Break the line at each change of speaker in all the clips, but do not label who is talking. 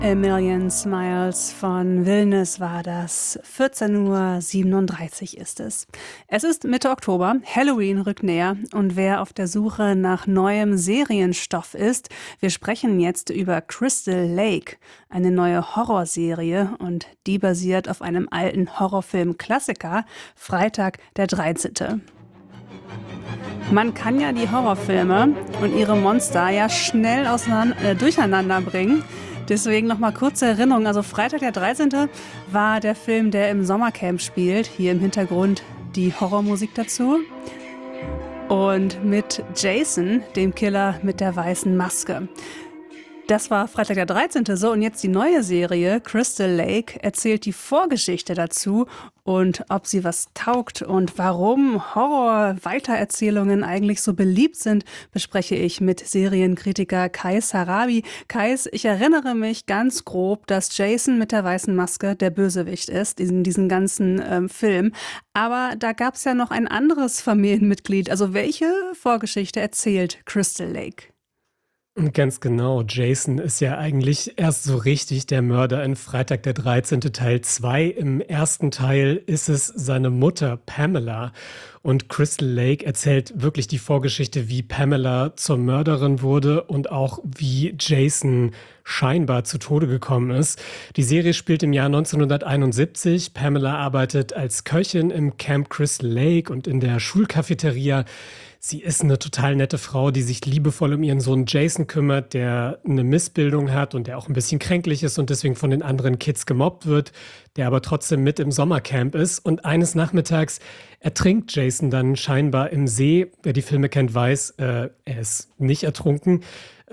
A Million Smiles von Villnes war das. 14:37 Uhr ist es. Es ist Mitte Oktober, Halloween rückt näher und wer auf der Suche nach neuem Serienstoff ist, wir sprechen jetzt über Crystal Lake, eine neue Horrorserie und die basiert auf einem alten Horrorfilm-Klassiker, Freitag der 13. Man kann ja die Horrorfilme und ihre Monster ja schnell durcheinander bringen. Deswegen nochmal kurze Erinnerung. Also Freitag der 13. war der Film, der im Sommercamp spielt. Hier im Hintergrund die Horrormusik dazu. Und mit Jason, dem Killer mit der weißen Maske. Das war Freitag der 13. So, und jetzt die neue Serie, Crystal Lake, erzählt die Vorgeschichte dazu und ob sie was taugt und warum Horror-Weitererzählungen eigentlich so beliebt sind, bespreche ich mit Serienkritiker Kais Harabi. Kais, ich erinnere mich ganz grob, dass Jason mit der weißen Maske der Bösewicht ist in diesem ganzen Film. Aber da gab es ja noch ein anderes Familienmitglied. Also welche Vorgeschichte erzählt Crystal Lake?
Ganz genau. Jason ist ja eigentlich erst so richtig der Mörder in Freitag der 13. Teil 2. Im ersten Teil ist es seine Mutter Pamela. Und Crystal Lake erzählt wirklich die Vorgeschichte, wie Pamela zur Mörderin wurde und auch wie Jason scheinbar zu Tode gekommen ist. Die Serie spielt im Jahr 1971. Pamela arbeitet als Köchin im Camp Crystal Lake und in der Schulcafeteria. Sie ist eine total nette Frau, die sich liebevoll um ihren Sohn Jason kümmert, der eine Missbildung hat und der auch ein bisschen kränklich ist und deswegen von den anderen Kids gemobbt wird, der aber trotzdem mit im Sommercamp ist. Und eines Nachmittags ertrinkt Jason dann scheinbar im See. Wer die Filme kennt, weiß, er ist nicht ertrunken.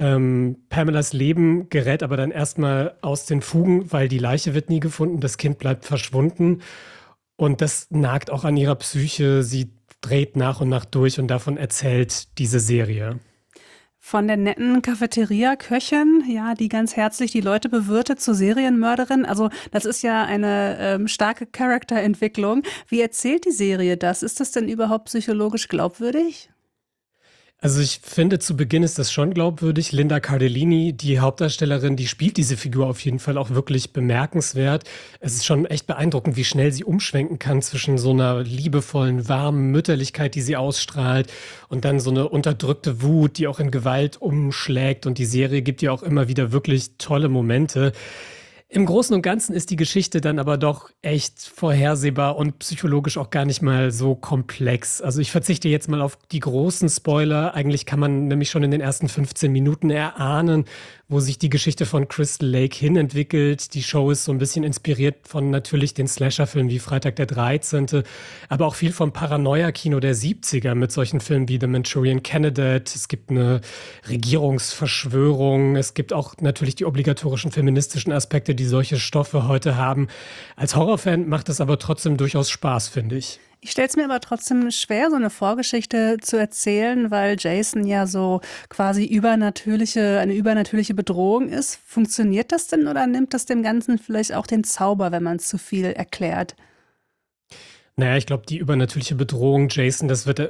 Pamelas Leben gerät aber dann erstmal aus den Fugen, weil die Leiche wird nie gefunden, das Kind bleibt verschwunden. Und das nagt auch an ihrer Psyche. Sie dreht nach und nach durch und davon erzählt diese Serie.
Von der netten Cafeteria-Köchin, ja, die ganz herzlich die Leute bewirtet, zur Serienmörderin. Also das ist ja eine starke Charakterentwicklung. Wie erzählt die Serie das? Ist das denn überhaupt psychologisch glaubwürdig?
Also ich finde, zu Beginn ist das schon glaubwürdig. Linda Cardellini, die Hauptdarstellerin, die spielt diese Figur auf jeden Fall auch wirklich bemerkenswert. Es ist schon echt beeindruckend, wie schnell sie umschwenken kann zwischen so einer liebevollen, warmen Mütterlichkeit, die sie ausstrahlt, und dann so eine unterdrückte Wut, die auch in Gewalt umschlägt. Und die Serie gibt ihr auch immer wieder wirklich tolle Momente. Im Großen und Ganzen ist die Geschichte dann aber doch echt vorhersehbar und psychologisch auch gar nicht mal so komplex. Also ich verzichte jetzt mal auf die großen Spoiler. Eigentlich kann man nämlich schon in den ersten 15 Minuten erahnen, wo sich die Geschichte von Crystal Lake hin entwickelt. Die Show ist so ein bisschen inspiriert von natürlich den Slasher-Filmen wie Freitag der 13., aber auch viel vom Paranoia-Kino der 70er mit solchen Filmen wie The Manchurian Candidate. Es gibt eine Regierungsverschwörung. Es gibt auch natürlich die obligatorischen feministischen Aspekte, die solche Stoffe heute haben. Als Horrorfan macht es aber trotzdem durchaus Spaß, finde ich.
Ich stelle es mir aber trotzdem schwer, so eine Vorgeschichte zu erzählen, weil Jason ja so quasi eine übernatürliche Bedrohung ist. Funktioniert das denn oder nimmt das dem Ganzen vielleicht auch den Zauber, wenn man es zu viel erklärt?
Naja, ich glaube, die übernatürliche Bedrohung, Jason,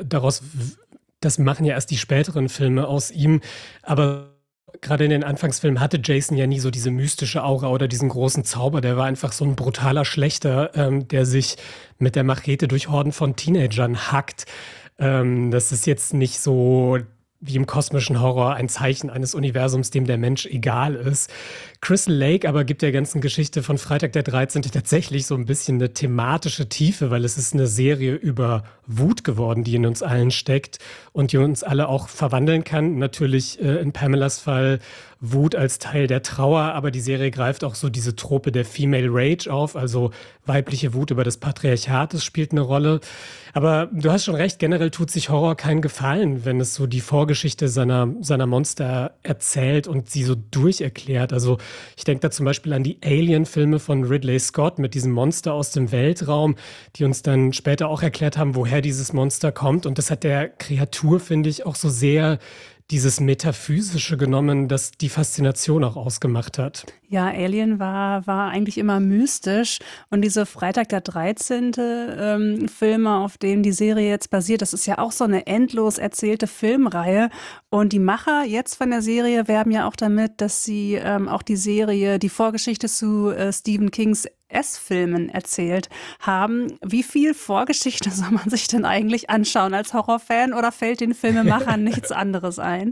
das machen ja erst die späteren Filme aus ihm. Aber gerade in den Anfangsfilmen hatte Jason ja nie so diese mystische Aura oder diesen großen Zauber. Der war einfach so ein brutaler Schlächter, der sich mit der Machete durch Horden von Teenagern hackt. Das ist jetzt nicht so wie im kosmischen Horror ein Zeichen eines Universums, dem der Mensch egal ist. Crystal Lake aber gibt der ganzen Geschichte von Freitag der 13. tatsächlich so ein bisschen eine thematische Tiefe, weil es ist eine Serie über Wut geworden, die in uns allen steckt und die uns alle auch verwandeln kann. Natürlich in Pamelas Fall Wut als Teil der Trauer, aber die Serie greift auch so diese Trope der Female Rage auf, also weibliche Wut über das Patriarchat, das spielt eine Rolle. Aber du hast schon recht, generell tut sich Horror keinen Gefallen, wenn es so die Vorgeschichte seiner Monster erzählt und sie so durcherklärt. Also ich denke da zum Beispiel an die Alien-Filme von Ridley Scott mit diesem Monster aus dem Weltraum, die uns dann später auch erklärt haben, woher dieses Monster kommt. Und das hat der Kreatur, finde ich, auch so sehr dieses Metaphysische genommen, das die Faszination auch ausgemacht hat.
Ja, Alien war eigentlich immer mystisch und diese Freitag der 13. Filme, auf denen die Serie jetzt basiert, das ist ja auch so eine endlos erzählte Filmreihe und die Macher jetzt von der Serie werben ja auch damit, dass sie auch die Vorgeschichte zu Stephen Kings S-Filmen erzählt haben. Wie viel Vorgeschichte soll man sich denn eigentlich anschauen als Horrorfan oder fällt den Filmemachern nichts anderes ein?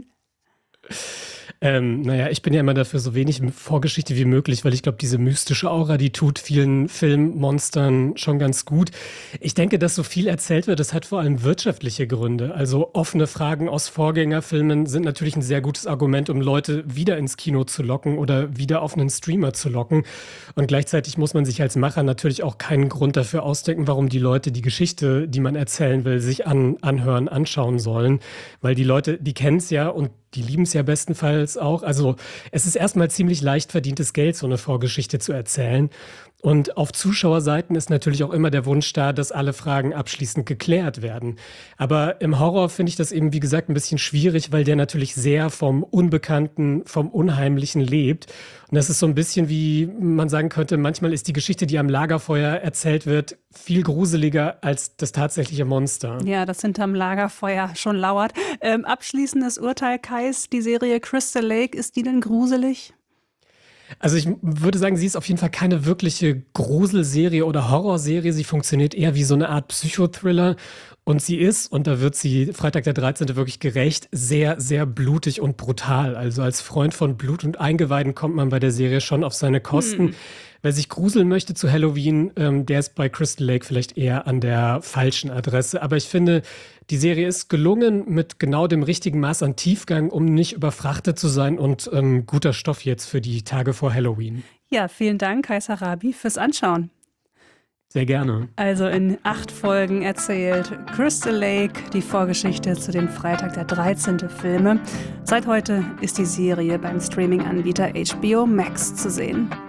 Naja, ich bin ja immer dafür so wenig Vorgeschichte wie möglich, weil ich glaube, diese mystische Aura, die tut vielen Filmmonstern schon ganz gut. Ich denke, dass so viel erzählt wird, das hat vor allem wirtschaftliche Gründe. Also offene Fragen aus Vorgängerfilmen sind natürlich ein sehr gutes Argument, um Leute wieder ins Kino zu locken oder wieder auf einen Streamer zu locken. Und gleichzeitig muss man sich als Macher natürlich auch keinen Grund dafür ausdenken, warum die Leute die Geschichte, die man erzählen will, sich anhören, anschauen sollen. Weil die Leute, die kennen es ja und die lieben es ja bestenfalls auch. Also es ist erstmal ziemlich leicht verdientes Geld, so eine Vorgeschichte zu erzählen. Und auf Zuschauerseiten ist natürlich auch immer der Wunsch da, dass alle Fragen abschließend geklärt werden. Aber im Horror finde ich das eben, wie gesagt, ein bisschen schwierig, weil der natürlich sehr vom Unbekannten, vom Unheimlichen lebt. Und das ist so ein bisschen wie man sagen könnte, manchmal ist die Geschichte, die am Lagerfeuer erzählt wird, viel gruseliger als das tatsächliche Monster.
Ja, das hinterm Lagerfeuer schon lauert. Abschließendes Urteil, Kais, die Serie Crystal Lake, ist die denn gruselig?
Also ich würde sagen, sie ist auf jeden Fall keine wirkliche Gruselserie oder Horrorserie. Sie funktioniert eher wie so eine Art Psychothriller. Und sie ist, und da wird sie Freitag der 13. wirklich gerecht, sehr, sehr blutig und brutal. Also als Freund von Blut und Eingeweiden kommt man bei der Serie schon auf seine Kosten. Wer sich gruseln möchte zu Halloween, der ist bei Crystal Lake vielleicht eher an der falschen Adresse. Aber ich finde, die Serie ist gelungen mit genau dem richtigen Maß an Tiefgang, um nicht überfrachtet zu sein und guter Stoff jetzt für die Tage vor Halloween.
Ja, vielen Dank, Kais Harabi, fürs Anschauen.
Sehr gerne.
Also in 8 Folgen erzählt Crystal Lake die Vorgeschichte zu den Freitag der 13. Filme. Seit heute ist die Serie beim Streaming-Anbieter HBO Max zu sehen.